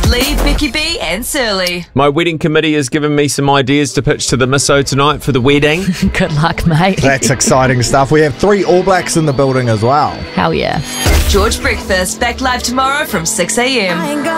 Lee, Becky B and Surly. My wedding committee has given me some ideas to pitch to the misso tonight for the wedding. Good luck, mate. That's exciting stuff. We have 3 All Blacks in the building as well. Hell yeah. George Breakfast, back live tomorrow from 6 a.m.